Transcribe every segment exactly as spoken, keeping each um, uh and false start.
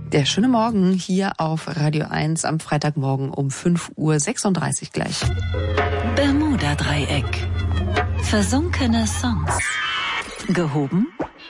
Der schöne Morgen hier auf Radio eins am Freitagmorgen um fünf Uhr sechsunddreißig gleich. Bermuda-Dreieck. Versunkene Songs. Gehoben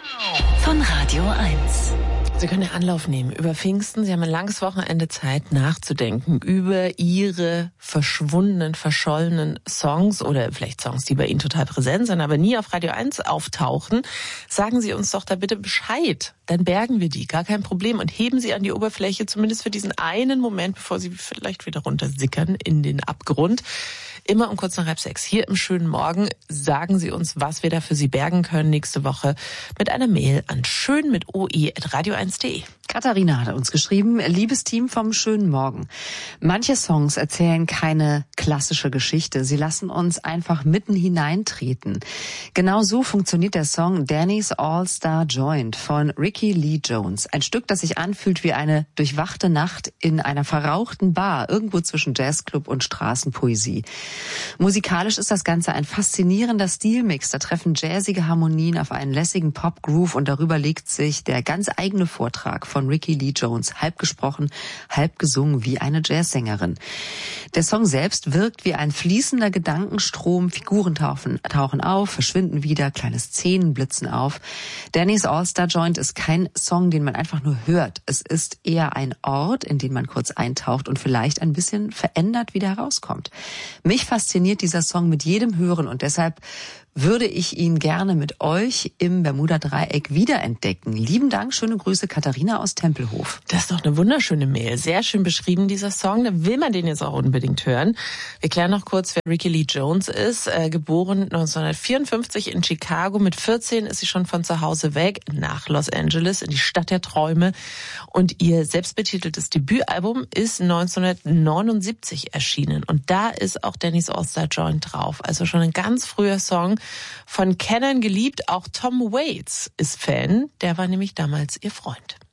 von Radio eins. Sie können ja Anlauf nehmen über Pfingsten. Sie haben ein langes Wochenende Zeit nachzudenken über Ihre verschwundenen, verschollenen Songs oder vielleicht Songs, die bei Ihnen total präsent sind, aber nie auf Radio eins auftauchen. Sagen Sie uns doch da bitte Bescheid. Dann bergen wir die, gar kein Problem, und heben sie an die Oberfläche, zumindest für diesen einen Moment, bevor sie vielleicht wieder runtersickern in den Abgrund. Immer um kurz nach halb sechs hier im schönen Morgen sagen Sie uns, was wir da für Sie bergen können nächste Woche mit einer Mail an schön mit oe at radio eins punkt de. Katharina hat uns geschrieben: Liebes Team vom schönen Morgen. Manche Songs erzählen keine klassische Geschichte. Sie lassen uns einfach mitten hineintreten. Genau so funktioniert der Song Danny's All-Star Joint von Ricky Lee Jones. Ein Stück, das sich anfühlt wie eine durchwachte Nacht in einer verrauchten Bar, irgendwo zwischen Jazzclub und Straßenpoesie. Musikalisch ist das Ganze ein faszinierender Stilmix. Da treffen jazzige Harmonien auf einen lässigen Pop-Groove und darüber legt sich der ganz eigene Vortrag von Ricky Lee Jones, halb gesprochen, halb gesungen wie eine Jazzsängerin. Der Song selbst wirkt wie ein fließender Gedankenstrom. Figuren tauchen, tauchen auf, verschwinden wieder, kleine Szenen blitzen auf. Danny's All-Star Joint ist kein Song, den man einfach nur hört. Es ist eher ein Ort, in den man kurz eintaucht und vielleicht ein bisschen verändert wieder herauskommt. Mich fasziniert dieser Song mit jedem Hören und deshalb würde ich ihn gerne mit euch im Bermuda-Dreieck wiederentdecken. Lieben Dank, schöne Grüße, Katharina aus Tempelhof. Das ist doch eine wunderschöne Mail. Sehr schön beschrieben, dieser Song. Da will man den jetzt auch unbedingt hören. Wir klären noch kurz, wer Ricky Lee Jones ist. Äh, geboren neunzehnhundertvierundfünfzig in Chicago. Mit vierzehn ist sie schon von zu Hause weg nach Los Angeles, in die Stadt der Träume. Und ihr selbstbetiteltes Debütalbum ist neunzehnhundertneunundsiebzig erschienen. Und da ist auch Danny's All-Star Joint drauf. Also schon ein ganz früher Song. Von Kennern geliebt, auch Tom Waits ist Fan, der war nämlich damals ihr Freund.